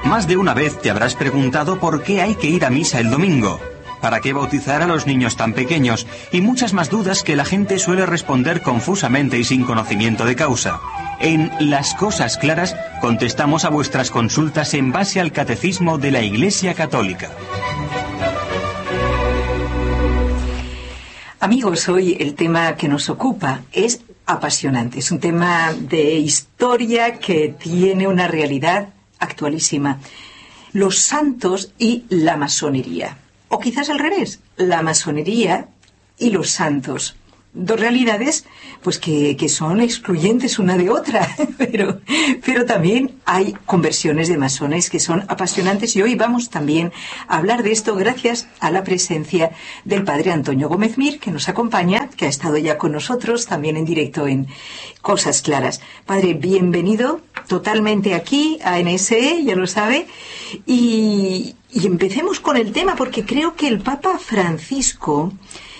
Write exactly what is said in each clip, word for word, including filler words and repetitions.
Más de una vez te habrás preguntado por qué hay que ir a misa el domingo, para qué bautizar a los niños tan pequeños, y muchas más dudas que la gente suele responder confusamente y sin conocimiento de causa. En Las Cosas Claras contestamos a vuestras consultas en base al Catecismo de la Iglesia Católica. Amigos, hoy el tema que nos ocupa es apasionante. Es un tema de historia que tiene una realidad actualísima. Los santos y la masonería. O quizás al revés, la masonería y los santos. Dos realidades pues que, que son excluyentes una de otra, pero, pero también hay conversiones de masones que son apasionantes, y hoy vamos también a hablar de esto gracias a la presencia del padre Antonio Gómez Mir, que nos acompaña, que ha estado ya con nosotros también en directo en Cosas Claras. Padre, bienvenido totalmente aquí a N S E, ya lo sabe, y, y empecemos con el tema porque creo que el Papa Francisco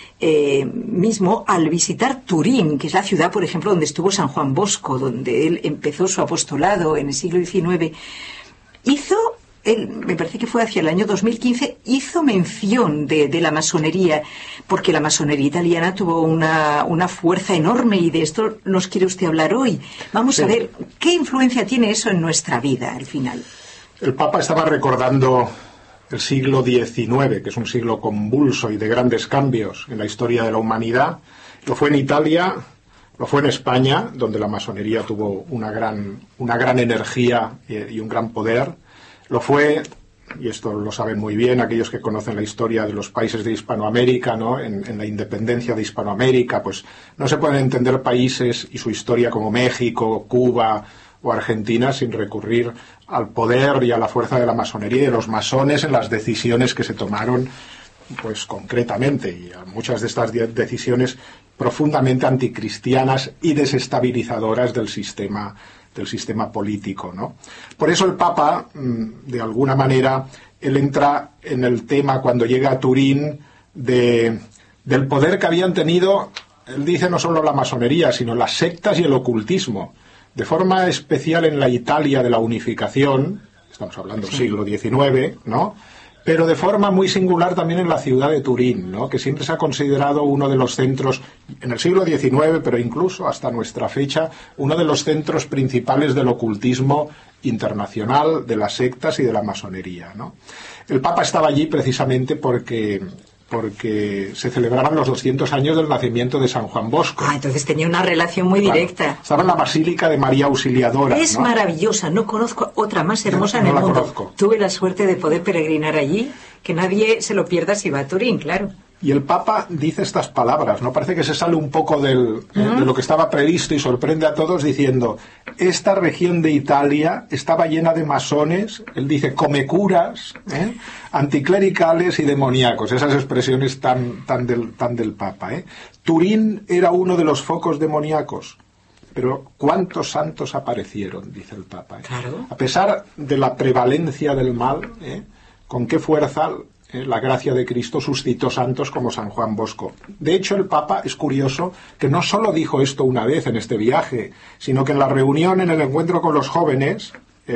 Eh, mismo al visitar Turín, que es la ciudad, por ejemplo, donde estuvo San Juan Bosco, donde él empezó su apostolado en el siglo diecinueve, hizo, él, me parece que fue hacia el año dos mil quince, hizo mención de, de la masonería, porque la masonería italiana tuvo una, una fuerza enorme, y de esto nos quiere usted hablar hoy. Vamos sí. a ver, ¿qué influencia tiene eso en nuestra vida al final? El Papa estaba recordando el siglo diecinueve, que es un siglo convulso y de grandes cambios en la historia de la humanidad. Lo fue en Italia, lo fue en España, donde la masonería tuvo una gran, una gran energía y un gran poder. Lo fue, y esto lo saben muy bien aquellos que conocen la historia de los países de Hispanoamérica, ¿no? En, en la independencia de Hispanoamérica, pues no se pueden entender países y su historia como México, Cuba o Argentina sin recurrir al poder y a la fuerza de la masonería y de los masones en las decisiones que se tomaron, pues concretamente, y a muchas de estas decisiones profundamente anticristianas y desestabilizadoras del sistema, del sistema político, ¿no? Por eso el Papa, de alguna manera, él entra en el tema cuando llega a Turín de, del poder que habían tenido, él dice no solo la masonería, sino las sectas y el ocultismo. De forma especial en la Italia de la unificación, estamos hablando del sí. siglo diecinueve, ¿no? Pero de forma muy singular también en la ciudad de Turín, ¿no? Que siempre se ha considerado uno de los centros, en el siglo diecinueve, pero incluso hasta nuestra fecha, uno de los centros principales del ocultismo internacional, de las sectas y de la masonería, ¿no? El Papa estaba allí precisamente porque... porque se celebraban los doscientos años del nacimiento de San Juan Bosco. Ah, entonces tenía una relación muy claro. directa. Estaba en la Basílica de María Auxiliadora. Es ¿no? maravillosa, no conozco otra más hermosa no, en el no mundo. Conozco. Tuve la suerte de poder peregrinar allí, que nadie se lo pierda si va a Turín, claro. Y el Papa dice estas palabras, ¿no? Parece que se sale un poco del, uh-huh. eh, de lo que estaba previsto y sorprende a todos diciendo, esta región de Italia estaba llena de masones, él dice comecuras, ¿eh? anticlericales y demoníacos, esas expresiones tan, tan, del, tan del Papa, ¿eh? Turín era uno de los focos demoníacos, pero ¿cuántos santos aparecieron? Dice el Papa, ¿eh? Claro. A pesar de la prevalencia del mal, ¿eh? ¿Con qué fuerza Eh, la gracia de Cristo suscitó santos como San Juan Bosco? De hecho, el Papa es curioso que no solo dijo esto una vez en este viaje, sino que en la reunión, en el encuentro con los jóvenes,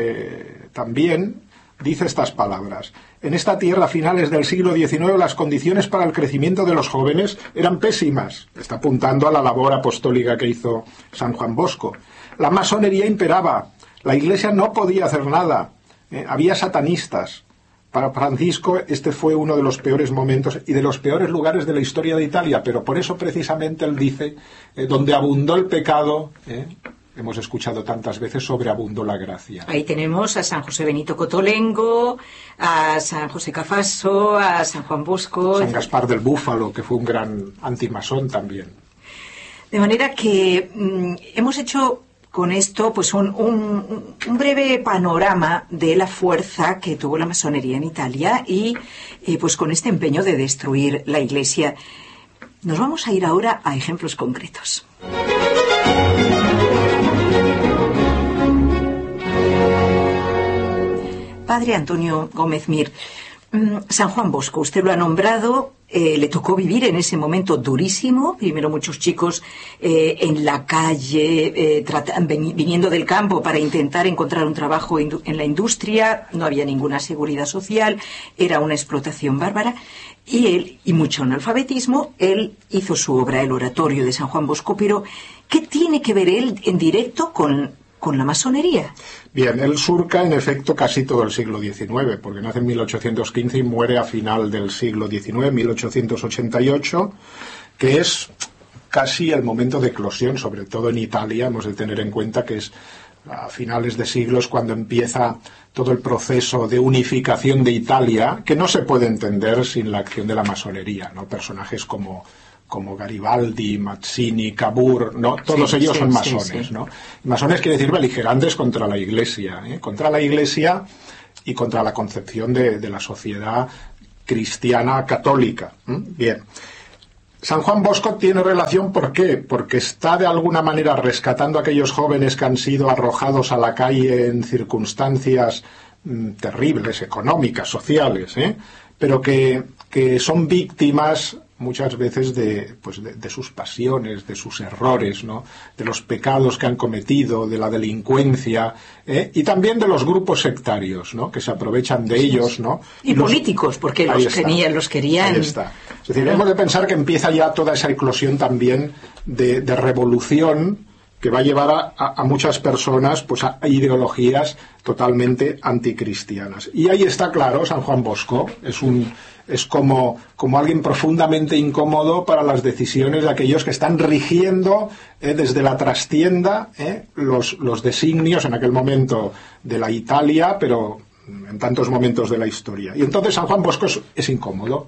eh, también dice estas palabras. En esta tierra, a finales del siglo diecinueve, las condiciones para el crecimiento de los jóvenes eran pésimas. Está apuntando a la labor apostólica que hizo San Juan Bosco. La masonería imperaba. La Iglesia no podía hacer nada. Eh, había satanistas. Para Francisco este fue uno de los peores momentos y de los peores lugares de la historia de Italia, pero por eso precisamente él dice, eh, donde abundó el pecado, eh, hemos escuchado tantas veces, sobreabundó la gracia. Ahí tenemos a San José Benito Cotolengo, a San José Cafaso, a San Juan Bosco... San Gaspar del Búfalo, que fue un gran antimasón también. De manera que mmm, hemos hecho... con esto, pues un, un, un breve panorama de la fuerza que tuvo la masonería en Italia y eh, pues con este empeño de destruir la Iglesia. Nos vamos a ir ahora a ejemplos concretos. Padre Antonio Gómez Mir, San Juan Bosco, usted lo ha nombrado, Eh, le tocó vivir en ese momento durísimo, primero muchos chicos eh, en la calle, eh, tratan, viniendo del campo para intentar encontrar un trabajo en la industria, no había ninguna seguridad social, era una explotación bárbara, y él, y mucho analfabetismo, él hizo su obra, el Oratorio de San Juan Bosco, pero ¿qué tiene que ver él en directo con, con la masonería? Bien, él surca en efecto casi todo el siglo diecinueve, porque nace en mil ochocientos quince y muere a final del siglo diecinueve, mil ochocientos ochenta y ocho, que es casi el momento de eclosión, sobre todo en Italia. Hemos de tener en cuenta que es a finales de siglos cuando empieza todo el proceso de unificación de Italia, que no se puede entender sin la acción de la masonería, ¿no? Personajes como como Garibaldi, Mazzini, Cavour, ¿no? Todos sí, ellos sí, son masones, sí, sí. ¿no? Masones quiere decir beligerantes contra la Iglesia, ¿eh? Contra la Iglesia y contra la concepción de, de la sociedad cristiana católica. ¿eh? Bien. San Juan Bosco tiene relación, ¿por qué? Porque está de alguna manera rescatando a aquellos jóvenes que han sido arrojados a la calle en circunstancias mmm, terribles, económicas, sociales, ¿eh? pero que, que son víctimas muchas veces de, pues de, de sus pasiones, de sus errores, ¿no? De los pecados que han cometido, de la delincuencia, ¿eh? y también de los grupos sectarios, ¿no? Que se aprovechan de ellos, ¿no? Y los, políticos, porque los querían, los querían. Ahí está. Es decir, hemos de pensar que empieza ya toda esa eclosión también de, de revolución que va a llevar a, a, a muchas personas pues a ideologías totalmente anticristianas. Y ahí está claro, San Juan Bosco es un es como, como alguien profundamente incómodo para las decisiones de aquellos que están rigiendo eh, desde la trastienda eh, los, los designios en aquel momento de la Italia, pero en tantos momentos de la historia. Y entonces San Juan Bosco es, es incómodo.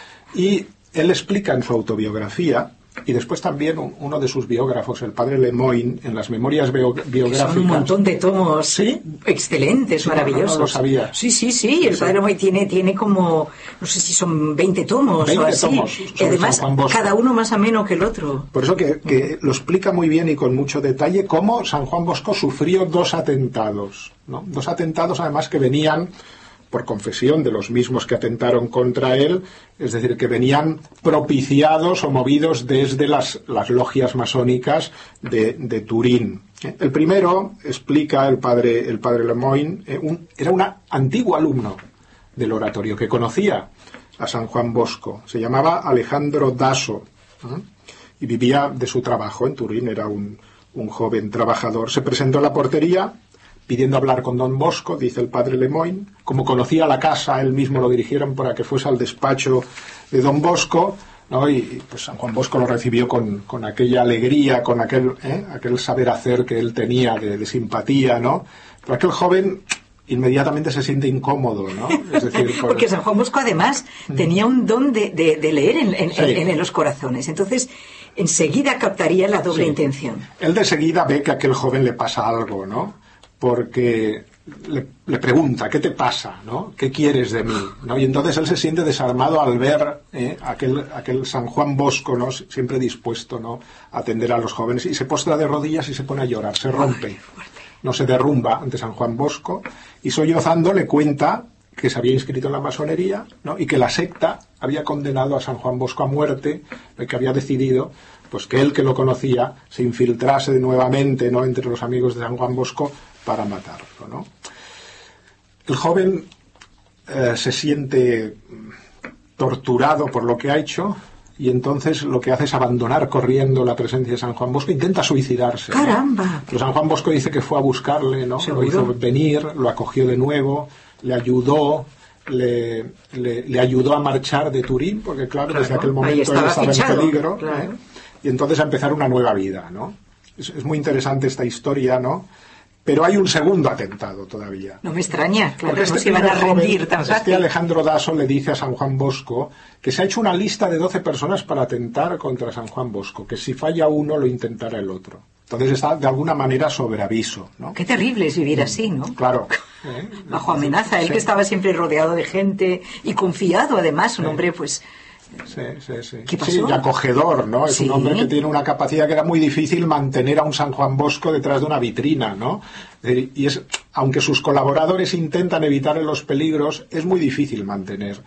Y él explica en su autobiografía, y después también uno de sus biógrafos, el padre Lemoyne, en las memorias biográficas. Son un montón de tomos, ¿sí? Excelentes, sí, maravillosos. No, no lo sabía. Sí, sí, sí, el sí. padre Lemoyne tiene, tiene como, no sé si son veinte tomos veinte o así. Tomos y además, cada uno más ameno que el otro. Por eso que, que lo explica muy bien y con mucho detalle cómo San Juan Bosco sufrió dos atentados, ¿no? Dos atentados además que venían por confesión de los mismos que atentaron contra él, es decir, que venían propiciados o movidos desde las, las logias masónicas de, de Turín. El primero, explica el padre, el padre Lemoyne, eh, un, era un antiguo alumno del oratorio que conocía a San Juan Bosco. Se llamaba Alejandro Dasso ¿eh? y vivía de su trabajo en Turín, era un, un joven trabajador. Se presentó a la portería pidiendo hablar con don Bosco, dice el padre Lemoyne. Como conocía la casa, él mismo lo dirigieron para que fuese al despacho de don Bosco, ¿no? Y pues San Juan Bosco lo recibió con, con aquella alegría, con aquel, ¿eh? aquel saber hacer que él tenía de, de simpatía, ¿no? Pero aquel joven inmediatamente se siente incómodo, ¿no? Es decir, por... porque San Juan Bosco además tenía un don de, de, de leer en, en, sí. en, en los corazones, entonces enseguida captaría la doble sí. intención. Él de seguida ve que a aquel joven le pasa algo, ¿no? Porque le, le pregunta, ¿qué te pasa? ¿no? ¿Qué quieres de mí? ¿no? Y entonces él se siente desarmado al ver eh, aquel, aquel San Juan Bosco, ¿no? siempre dispuesto, ¿no? a atender a los jóvenes, y se postra de rodillas y se pone a llorar, se rompe, Ay, no se derrumba ante San Juan Bosco, y sollozando le cuenta que se había inscrito en la masonería, ¿no? y que la secta había condenado a San Juan Bosco a muerte, que había decidido pues que él, que lo conocía, se infiltrase nuevamente, ¿no? entre los amigos de San Juan Bosco para matarlo, ¿no? El joven eh, se siente torturado por lo que ha hecho, y entonces lo que hace es abandonar corriendo la presencia de San Juan Bosco, intenta suicidarse. ¡Caramba! ¿no? Pero San Juan Bosco dice que fue a buscarle, ¿no? Lo hizo venir, lo acogió de nuevo, le ayudó, le, le, le ayudó a marchar de Turín, porque claro, claro desde aquel momento estaba él estaba fichado, en peligro, claro. ¿eh? Y entonces a empezar una nueva vida, ¿no? Es, es muy interesante esta historia, ¿no? Pero hay un segundo atentado todavía. No me extraña, claro, porque este no se iban a rendir tan fácil. Este Alejandro Dasso le dice a San Juan Bosco que se ha hecho una lista de doce personas para atentar contra San Juan Bosco, que si falla uno lo intentará el otro. Entonces está de alguna manera sobre aviso, ¿no? Qué terrible es vivir así, ¿no? Claro. ¿Eh? Bajo amenaza, él sí. que estaba siempre rodeado de gente y confiado además, un sí. hombre pues... Sí, sí, sí. ¿Qué pasó? Sí, y acogedor, ¿no? Es sí. un hombre que tiene una capacidad que era muy difícil mantener a un San Juan Bosco detrás de una vitrina, ¿no? Y es, aunque sus colaboradores intentan evitarle los peligros, es muy difícil mantener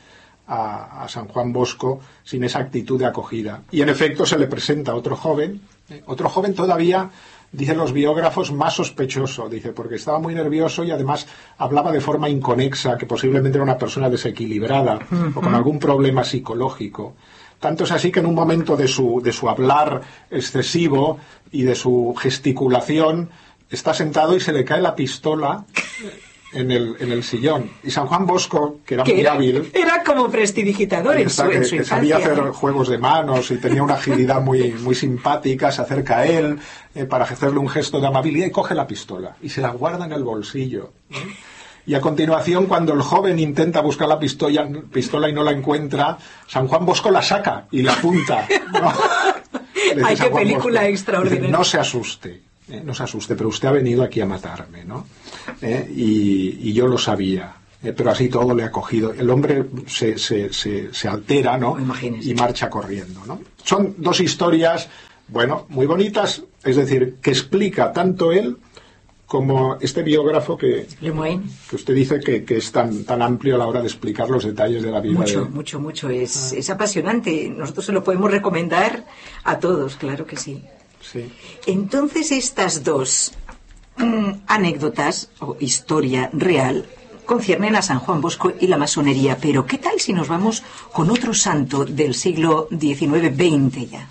a, a San Juan Bosco sin esa actitud de acogida. Y en efecto se le presenta otro joven, eh, otro joven todavía, dicen los biógrafos, más sospechoso, dice, porque estaba muy nervioso y además hablaba de forma inconexa, que posiblemente era una persona desequilibrada uh-huh. o con algún problema psicológico. Tanto es así que en un momento de su, de su hablar excesivo y de su gesticulación, está sentado y se le cae la pistola en el, en el sillón. Y San Juan Bosco, que era que muy era, hábil... Era como prestidigitador en su, que, en su que infancia. sabía hacer juegos de manos y tenía una agilidad muy, muy simpática, se acerca a él eh, para hacerle un gesto de amabilidad y coge la pistola y se la guarda en el bolsillo. ¿eh? Y a continuación, cuando el joven intenta buscar la pistola, pistola y no la encuentra, San Juan Bosco la saca y la apunta. ¿no? ¡Ay, qué película Bosco, extraordinaria! Dice, no se asuste. Eh, no se asuste, pero usted ha venido aquí a matarme, ¿no? Eh, y, y yo lo sabía, eh, pero así todo le ha cogido. El hombre se, se, se, se altera, ¿no? Imagínese. Y marcha corriendo, ¿no? Son dos historias, bueno, muy bonitas, es decir, que explica tanto él como este biógrafo que, que usted dice que, que es tan, tan amplio a la hora de explicar los detalles de la vida. Mucho, de... mucho, mucho. Es, ah. es apasionante. Nosotros se lo podemos recomendar a todos, claro que sí. Sí. Entonces estas dos mmm, anécdotas o historia real conciernen a San Juan Bosco y la masonería, pero ¿qué tal si nos vamos con otro santo del siglo diecinueve veinte ya?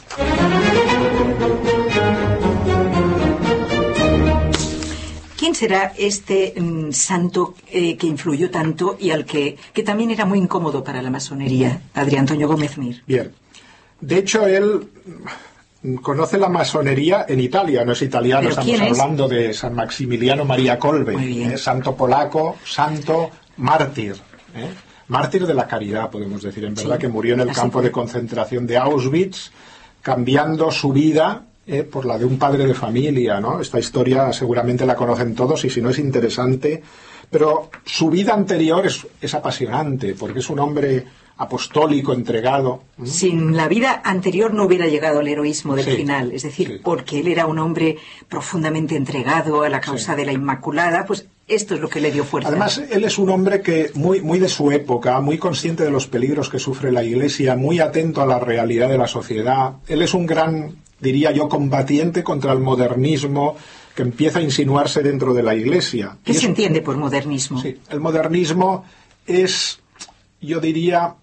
¿Quién será este mmm, santo eh, que influyó tanto y al que, que también era muy incómodo para la masonería? Adrián Antonio Gómez Mir. Bien. De hecho, él conoce la masonería en Italia, no es italiano, estamos hablando de San Maximiliano María Kolbe, eh, santo polaco, santo mártir, eh, mártir de la caridad, podemos decir, en verdad, sí, que murió en el campo de concentración de Auschwitz, cambiando su vida eh, por la de un padre de familia, ¿no? Esta historia seguramente la conocen todos y si no es interesante, pero su vida anterior es, es apasionante, porque es un hombre apostólico, entregado. ¿Mm? Sin la vida anterior no hubiera llegado al heroísmo del sí, final, es decir, sí. porque él era un hombre profundamente entregado a la causa sí. de la Inmaculada, pues esto es lo que le dio fuerza. Además, él es un hombre que muy, muy de su época, muy consciente de los peligros que sufre la Iglesia, muy atento a la realidad de la sociedad. Él es un gran, diría yo, combatiente contra el modernismo que empieza a insinuarse dentro de la Iglesia. ¿Qué y se es, entiende por modernismo? Sí, el modernismo es, yo diría,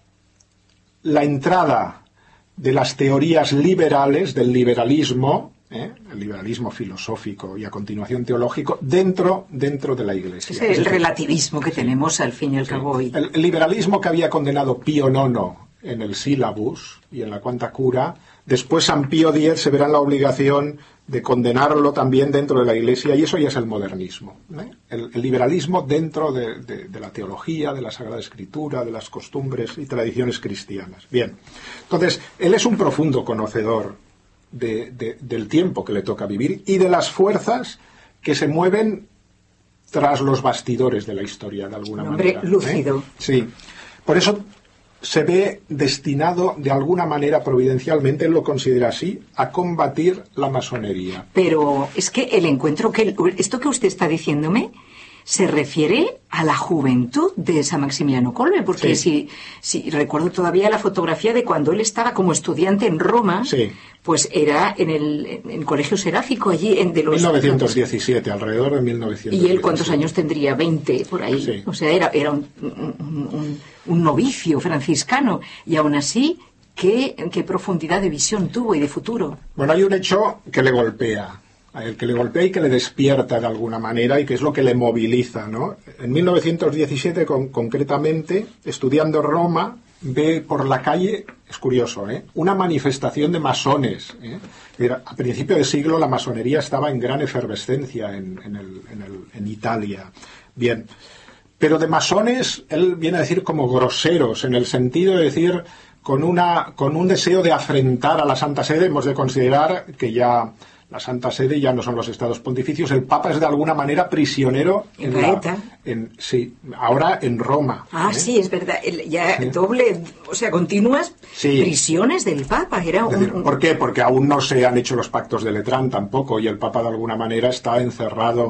la entrada de las teorías liberales, del liberalismo, ¿eh? el liberalismo filosófico y a continuación teológico, dentro, dentro de la Iglesia. Es el es decir, relativismo que sí, tenemos al fin y al sí. cabo hoy. El, el liberalismo que había condenado Pío nono en el Sílabus y en la Quanta Cura, después San Pío X se verá en la obligación de condenarlo también dentro de la Iglesia, y eso ya es el modernismo, ¿eh? el, el liberalismo dentro de, de, de la teología, de la Sagrada Escritura, de las costumbres y tradiciones cristianas. Bien, entonces, él es un profundo conocedor de, de, del tiempo que le toca vivir y de las fuerzas que se mueven tras los bastidores de la historia, de alguna un hombre manera. lúcido. ¿eh? Sí, por eso se ve destinado de alguna manera providencialmente, él lo considera así, a combatir la masonería. Pero es que el encuentro, que esto que usted está diciéndome se refiere a la juventud de San Maximiliano Kolbe, porque sí. si, si recuerdo todavía la fotografía de cuando él estaba como estudiante en Roma, sí. pues era en el, en el colegio seráfico allí en de los mil novecientos diecisiete, alrededor de mil novecientos diecisiete. ¿Y él cuántos años tendría? veinte, por ahí. Sí. O sea, era, era un, un, un, un novicio franciscano, y aún así, ¿qué, qué profundidad de visión tuvo y de futuro? Bueno, hay un hecho que le golpea. El que le golpea y que le despierta de alguna manera y que es lo que le moviliza, ¿no? En mil novecientos diecisiete, con, concretamente, estudiando en Roma, ve por la calle, es curioso, ¿eh? una manifestación de masones. ¿eh? A principio de siglo la masonería estaba en gran efervescencia en, en, el, en, el, en Italia. Bien, pero de masones, él viene a decir como groseros, en el sentido de decir con, una, con un deseo de afrentar a la Santa Sede. Hemos de considerar que ya la Santa Sede ya no son los estados pontificios, el Papa es de alguna manera prisionero en, en la ETA. En, sí, ahora en Roma. Ah, ¿eh? Sí, es verdad, el, ya sí. doble, o sea, continuas sí. prisiones del Papa. Era un, decir, un... ¿Por qué? Porque aún no se han hecho los pactos de Letrán tampoco, y el Papa de alguna manera está encerrado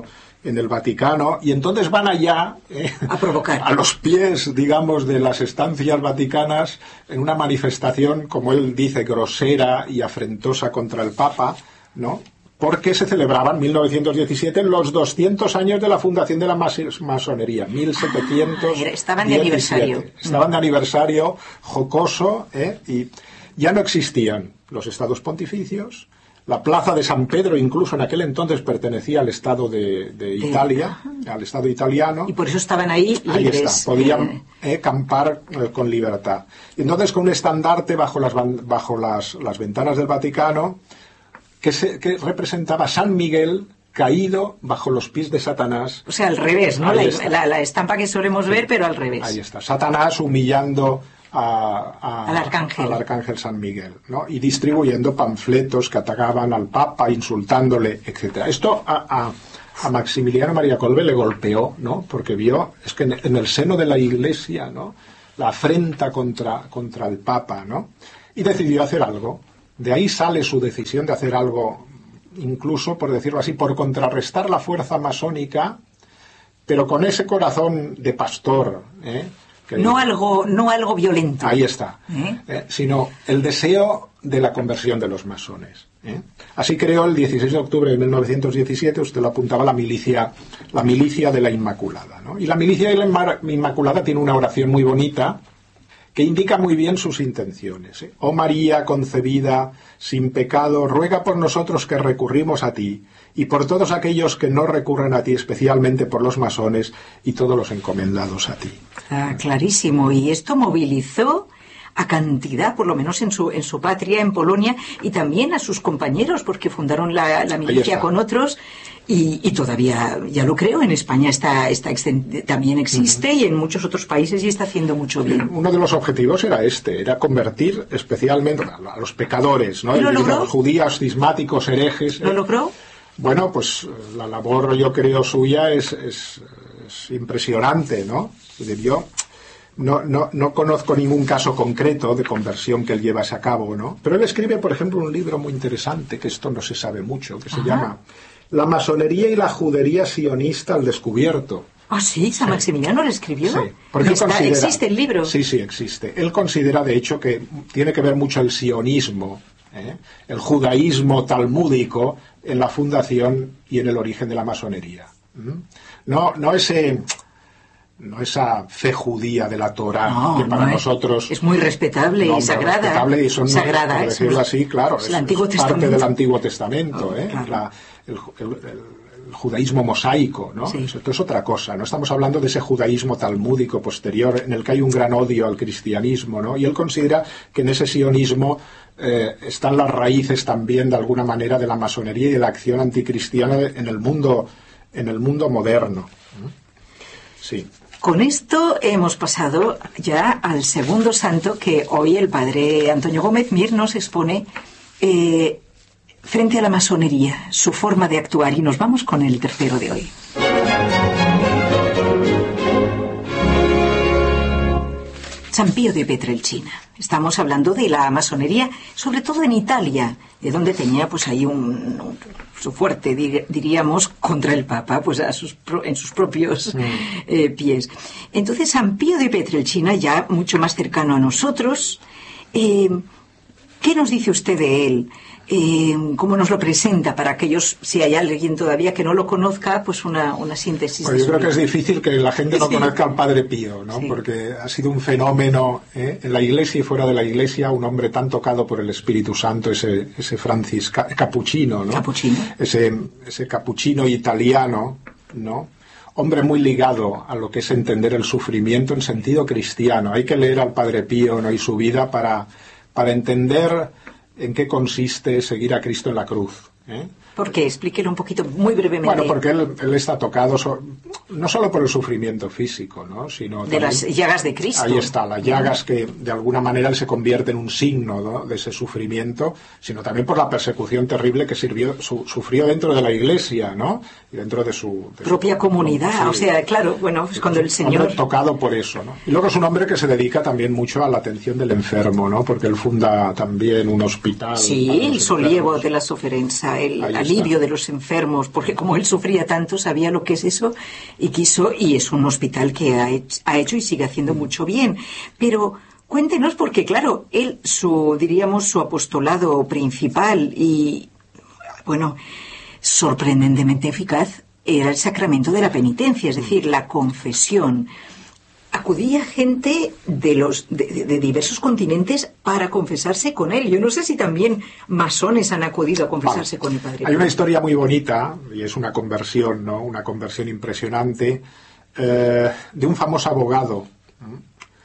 en el Vaticano, y entonces van allá eh, a provocar a los pies, digamos, de las estancias vaticanas en una manifestación, como él dice, grosera y afrentosa contra el Papa, ¿no? Porque se celebraban en mil novecientos diecisiete los doscientos años de la fundación de la mas- masonería, mil setecientos diecisiete. Ah, estaban de aniversario. Estaban de aniversario jocoso, ¿eh? Y ya no existían los estados pontificios. La plaza de San Pedro, incluso en aquel entonces, pertenecía al Estado de, de Italia, al Estado italiano. Y por eso estaban ahí libres. Ahí está, podían eh, campar eh, con libertad. Y entonces, con un estandarte bajo las, bajo las, las ventanas del Vaticano, que, se, que representaba San Miguel caído bajo los pies de Satanás. O sea, al revés, ¿no? La, la, la estampa que solemos ver, pero al revés. Ahí está, Satanás humillando A, a, al, arcángel. al arcángel San Miguel, ¿no? Y distribuyendo panfletos que atacaban al Papa, insultándole, etcétera. Esto a, a, a Maximiliano María Kolbe le golpeó, ¿no? Porque vio, es que en, en el seno de la Iglesia, ¿no?, la afrenta contra, contra el Papa, ¿no? Y decidió hacer algo. De ahí sale su decisión de hacer algo, incluso, por decirlo así, por contrarrestar la fuerza masónica, pero con ese corazón de pastor, ¿eh? No algo, no algo violento. Ahí está. ¿Eh? Eh, sino el deseo de la conversión de los masones. ¿eh? Así creó el dieciséis de octubre de mil novecientos diecisiete, usted lo apuntaba, la milicia, la milicia de la Inmaculada, ¿no? Y la milicia de la Inmaculada tiene una oración muy bonita que indica muy bien sus intenciones. ¿eh? Oh María concebida sin pecado, ruega por nosotros que recurrimos a ti, y por todos aquellos que no recurren a ti, especialmente por los masones y todos los encomendados a ti. Ah, clarísimo. Y esto movilizó a cantidad, por lo menos en su en su patria, en Polonia, y también a sus compañeros, porque fundaron la, la milicia con otros, y, y todavía, ya lo creo, en España está, está también existe, uh-huh. y en muchos otros países, y está haciendo mucho bien. Uno de los objetivos era este, era convertir especialmente a los pecadores, ¿no? ¿Y lo logró? Los judíos, cismáticos, herejes. ¿Lo logró? Bueno, pues la labor, yo creo, suya es, es, es impresionante, ¿no? Debió, no, no, no conozco ningún caso concreto de conversión que él llevase a cabo, ¿no? Pero él escribe, por ejemplo, un libro muy interesante, que esto no se sabe mucho, que se Ajá. llama La masonería y la judería sionista al descubierto. Ah, sí, San Maximiliano lo escribió. Sí, porque él está, considera, ¿existe el libro? Sí, sí, existe. Él considera, de hecho, que tiene que ver mucho el sionismo, ¿eh? el judaísmo talmúdico en la fundación y en el origen de la masonería. No, no ese, no esa fe judía de la Torá, no, que para no nosotros es muy respetable no, y sagrada. Respetable y son, sagrada, por decirlo es, así, claro, es, es, el Antiguo es parte Testamento. del Antiguo Testamento, Oh, ¿eh? claro. la, el, el, el, el judaísmo mosaico, ¿no? Sí. Esto es otra cosa, no estamos hablando de ese judaísmo talmúdico posterior en el que hay un gran odio al cristianismo, ¿no? Y él considera que en ese sionismo eh, están las raíces también de alguna manera de la masonería y de la acción anticristiana en el mundo, en el mundo moderno. Sí. Con esto hemos pasado ya al segundo santo que hoy el padre Antonio Gómez Mir nos expone eh, frente a la masonería, su forma de actuar, y nos vamos con el tercero de hoy. San Pío de Pietrelcina. Estamos hablando de la masonería, sobre todo en Italia, de donde tenía pues ahí un, un su fuerte, dir, diríamos, contra el Papa, pues a sus, en sus propios mm. eh, pies. Entonces, San Pío de Pietrelcina, ya mucho más cercano a nosotros, eh, ¿qué nos dice usted de él? Eh, ¿Cómo nos lo presenta para aquellos, si hay alguien todavía que no lo conozca, pues una, una síntesis? Pues yo creo que es difícil que la gente no sí. conozca al Padre Pío, ¿no? Sí. Porque ha sido un fenómeno, ¿eh? En la Iglesia y fuera de la Iglesia, un hombre tan tocado por el Espíritu Santo, ese, ese Francis Capuchino, ¿no? Capuchino. Ese, ese capuchino italiano, ¿no? Hombre muy ligado a lo que es entender el sufrimiento en sentido cristiano. Hay que leer al Padre Pío, ¿no? Y su vida para, para entender en qué consiste seguir a Cristo en la cruz, ¿eh? ¿Por qué? Explíquelo un poquito, muy brevemente. Bueno, porque él, él está tocado so, no solo por el sufrimiento físico, ¿no? Sino de también, las llagas de Cristo. Ahí está, las llagas que de alguna manera él se convierte en un signo, ¿no? De ese sufrimiento, sino también por la persecución terrible que sirvió, su, sufrió dentro de la Iglesia, ¿no? Y dentro de su... De propia su, comunidad, sí, o sea, claro, bueno, pues cuando el Señor... tocado por eso, ¿no? Y luego es un hombre que se dedica también mucho a la atención del enfermo, ¿no? Porque él funda también un hospital. Sí, el Solievo de la Sofferenza, el, alivio de los enfermos, porque como él sufría tanto, sabía lo que es eso y quiso, y es un hospital que ha hecho, ha hecho y sigue haciendo mucho bien. Pero cuéntenos, porque claro, él, su, diríamos, su apostolado principal y, bueno, sorprendentemente eficaz, era el sacramento de la penitencia, es decir, la confesión. Acudía gente de los de, de diversos continentes para confesarse con él. Yo no sé si también masones han acudido a confesarse vale. con el Padre Pío. Hay una historia muy bonita, y es una conversión, ¿no? Una conversión impresionante, eh, de un famoso abogado ¿eh?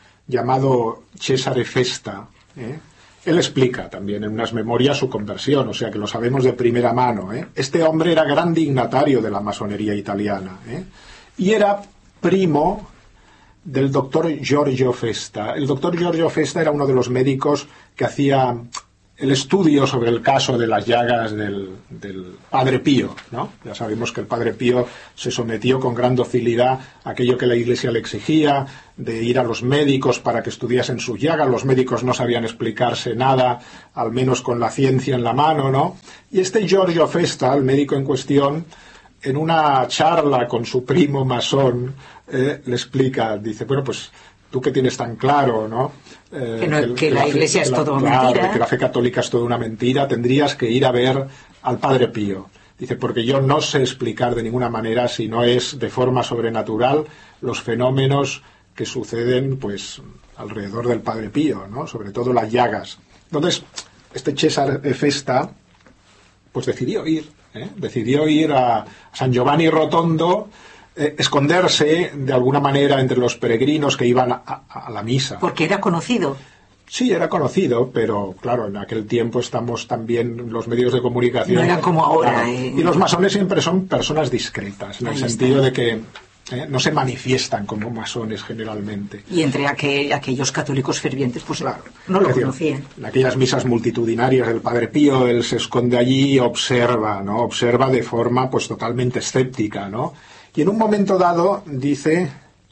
llamado Cesare Festa. ¿eh? Él explica también en unas memorias su conversión, o sea que lo sabemos de primera mano. ¿eh? Este hombre era gran dignatario de la masonería italiana ¿eh? y era primo del doctor Giorgio Festa. El doctor Giorgio Festa era uno de los médicos que hacía el estudio sobre el caso de las llagas del, del Padre Pío, ¿no? Ya sabemos que el Padre Pío se sometió con gran docilidad a aquello que la Iglesia le exigía, de ir a los médicos para que estudiasen sus llagas. Los médicos no sabían explicarse nada, al menos con la ciencia en la mano, ¿no? Y este Giorgio Festa, el médico en cuestión, en una charla con su primo masón, eh, le explica, dice, bueno, pues tú que tienes tan claro, ¿no? Eh, que, no, que, que la, la Iglesia fe, es todo claro, mentira. Que la fe católica es toda una mentira, tendrías que ir a ver al Padre Pío. Dice, porque yo no sé explicar de ninguna manera, si no es de forma sobrenatural, los fenómenos que suceden, pues, alrededor del Padre Pío, ¿no? Sobre todo las llagas. Entonces, este Cesare Festa, pues decidió ir. ¿Eh? Decidió ir a San Giovanni Rotondo, eh, esconderse de alguna manera entre los peregrinos que iban a, a, a la misa. Porque era conocido. Sí, era conocido, pero claro, en aquel tiempo estamos también los medios de comunicación. No eran como ahora. Claro, eh. Y los masones siempre son personas discretas, en Ahí el está. sentido de que ¿Eh? no se manifiestan como masones generalmente. Y entre aquel, aquellos católicos fervientes, pues claro, no lo conocían. En aquellas misas multitudinarias del Padre Pío, él se esconde allí y observa, ¿no? Observa de forma pues totalmente escéptica, ¿no? Y en un momento dado dice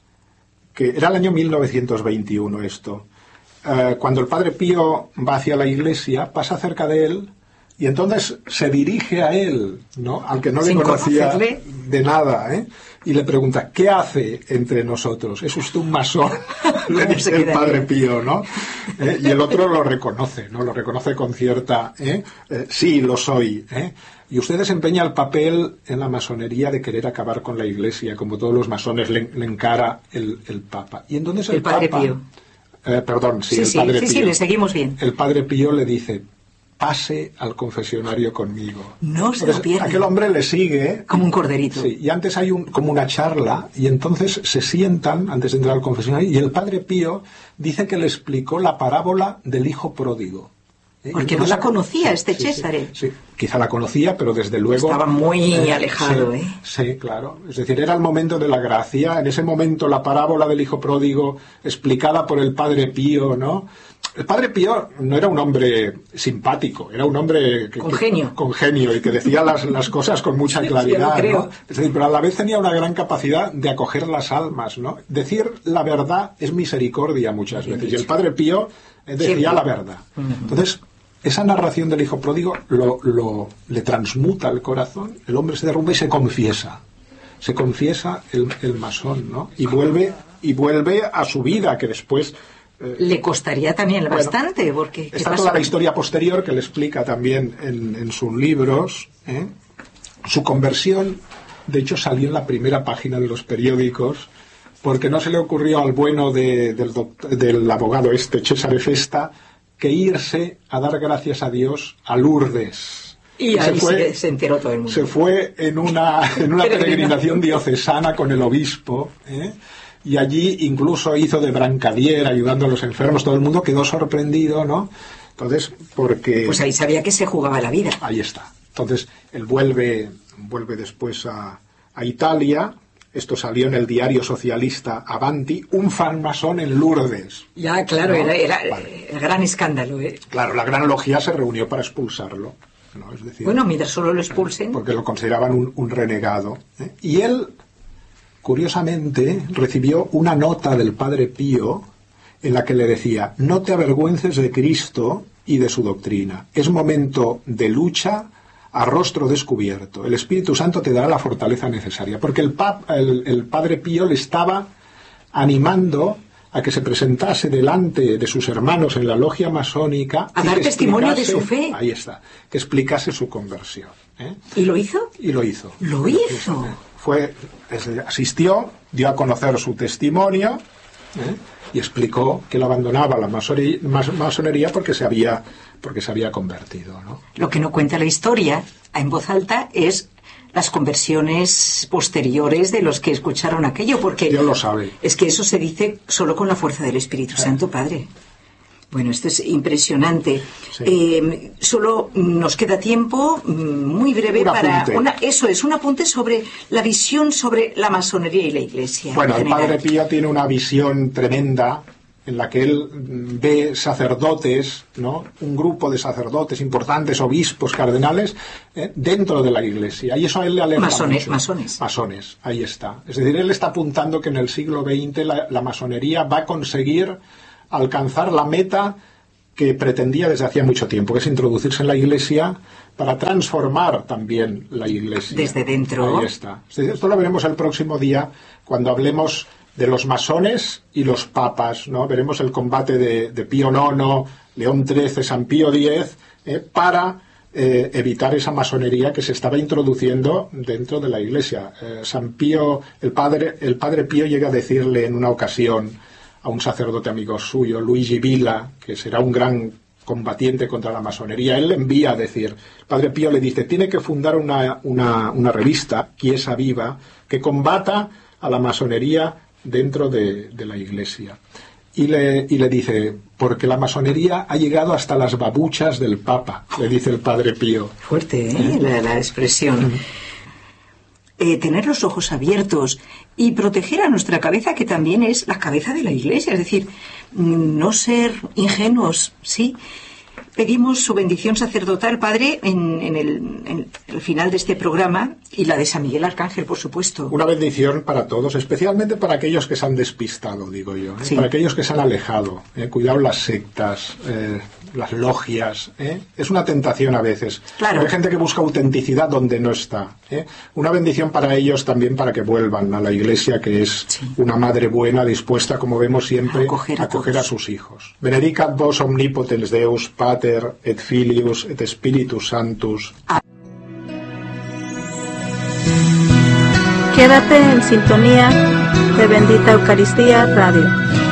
que era el año mil novecientos veintiuno esto, eh, cuando el Padre Pío va hacia la iglesia, pasa cerca de él y entonces se dirige a él, ¿no? Al que no Sin le conocía conocerle. de nada, ¿eh? Y le pregunta, ¿qué hace entre nosotros? ¿Es usted un masón? Le dice el Padre Pío, ¿no? ¿Eh? Y el otro lo reconoce, ¿no? Lo reconoce con cierta... ¿eh? Eh, sí, lo soy, ¿eh? Y usted desempeña el papel en la masonería de querer acabar con la Iglesia, como todos los masones le, le encara el, el Papa. Y entonces el, el Padre Papa... Pío. Eh, perdón, sí, sí, el sí, Padre sí, Pío. Sí, le seguimos bien. El Padre Pío le dice... pase al confesionario conmigo. No se lo pierda. Aquel hombre le sigue. Como un corderito. Sí, y antes hay un, como una charla, y entonces se sientan antes de entrar al confesionario, y el Padre Pío dice que le explicó la parábola del hijo pródigo. ¿Eh? Porque entonces, no la conocía este sí, Césare. Sí, sí, quizá la conocía, pero desde luego... Estaba muy eh, alejado, sí, ¿eh? Sí, claro. Es decir, era el momento de la gracia. En ese momento la parábola del hijo pródigo, explicada por el Padre Pío, ¿no? El Padre Pío no era un hombre simpático, era un hombre que, con genio, que, con genio y que decía las, las cosas con mucha claridad, sí, ¿no? Es decir, pero a la vez tenía una gran capacidad de acoger las almas, ¿no? Decir la verdad es misericordia muchas veces, y el Padre Pío decía Siempre. la verdad. Entonces, esa narración del hijo pródigo lo, lo, le transmuta el corazón, el hombre se derrumba y se confiesa. Se confiesa el, el masón, ¿no? Y vuelve, y vuelve a su vida, que después... Eh, le costaría también bueno, bastante, porque... Está toda la historia posterior que le explica también en, en sus libros. ¿eh? Su conversión, de hecho, salió en la primera página de los periódicos, porque no se le ocurrió al bueno de, del, doctor, del abogado este, Cesare Festa, que irse a dar gracias a Dios a Lourdes. Y, y ahí se, fue, se enteró todo el mundo. Se fue en una, en una peregrinación diocesana con el obispo, ¿eh? Y allí incluso hizo de brancadier, ayudando a los enfermos, todo el mundo quedó sorprendido, ¿no? Entonces, porque... Pues ahí sabía que se jugaba la vida. Ahí está. Entonces, él vuelve, vuelve después a, a Italia. Esto salió en el diario socialista Avanti, un francmasón en Lourdes. Ya, claro, ¿no? era, era vale. el gran escándalo. ¿eh? Claro, la gran logia se reunió para expulsarlo, ¿no? Es decir, bueno, mientras solo lo expulsen. Porque lo consideraban un, un renegado. ¿eh? Y él... curiosamente, recibió una nota del Padre Pío en la que le decía, no te avergüences de Cristo y de su doctrina. Es momento de lucha a rostro descubierto. El Espíritu Santo te dará la fortaleza necesaria. Porque el, pap, el, el Padre Pío le estaba animando a que se presentase delante de sus hermanos en la logia masónica a dar testimonio de su fe. Ahí está, que explicase su conversión, ¿eh? ¿Y lo hizo? Y lo hizo. Lo hizo. Fue, asistió, dio a conocer su testimonio, ¿eh? Y explicó que él abandonaba la masonería, masonería porque se había, porque se había convertido, ¿no? Lo que no cuenta la historia en voz alta es las conversiones posteriores de los que escucharon aquello, porque Dios lo sabe. Es que eso se dice solo con la fuerza del Espíritu Santo, Padre. Bueno, esto es impresionante. Sí. Eh, solo nos queda tiempo muy breve un para una, eso es un apunte sobre la visión sobre la masonería y la Iglesia. Bueno, el Padre Pío tiene una visión tremenda en la que él ve sacerdotes, ¿no? Un grupo de sacerdotes importantes, obispos, cardenales, eh, dentro de la Iglesia. Y eso a él le alerta Masones, mucho. Masones. Masones, ahí está. Es decir, él está apuntando que en el siglo veinte la, la masonería va a conseguir alcanzar la meta que pretendía desde hacía mucho tiempo, que es introducirse en la Iglesia para transformar también la Iglesia. Desde dentro. Ahí está. Esto lo veremos el próximo día cuando hablemos de los masones y los papas, ¿no? Veremos el combate de, de Pío nono, León trece, San Pío diez, eh, para eh, evitar esa masonería que se estaba introduciendo dentro de la Iglesia. Eh, San Pío, el padre, el padre Pío llega a decirle en una ocasión a un sacerdote amigo suyo, Luigi Villa, que será un gran combatiente contra la masonería, él le envía a decir, el Padre Pío le dice, tiene que fundar una, una, una revista, Chiesa Viva, que combata a la masonería dentro de, de la Iglesia. Y le, y le dice, porque la masonería ha llegado hasta las babuchas del Papa, le dice el Padre Pío. Fuerte, ¿eh? la, la expresión. Eh, tener los ojos abiertos y proteger a nuestra cabeza, que también es la cabeza de la Iglesia, es decir, no ser ingenuos, ¿sí? Pedimos su bendición sacerdotal, Padre, en, en, el, en el final de este programa, y la de San Miguel Arcángel, por supuesto. Una bendición para todos, especialmente para aquellos que se han despistado, digo yo, ¿eh? Sí. Para aquellos que se han alejado. ¿eh? Cuidado las sectas, eh, las logias. ¿eh? Es una tentación a veces. Claro. Hay gente que busca autenticidad donde no está. ¿eh? Una bendición para ellos también, para que vuelvan a la Iglesia, que es sí. una madre buena, dispuesta, como vemos siempre, a acoger a, a, acoger a sus hijos. Benedicat vos omnipotens Deus, Pater, et Filius, et Spiritus Sanctus. Quédate en sintonía de Bendita Eucaristía Radio.